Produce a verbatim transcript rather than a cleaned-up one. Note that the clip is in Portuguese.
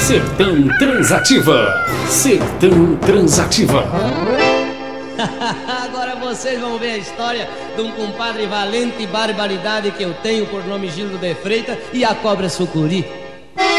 Sertão Transativa. Sertão Transativa. Agora vocês vão ver a história de um compadre valente e barbaridade que eu tenho por nome Gildo de Freitas e a cobra sucuri.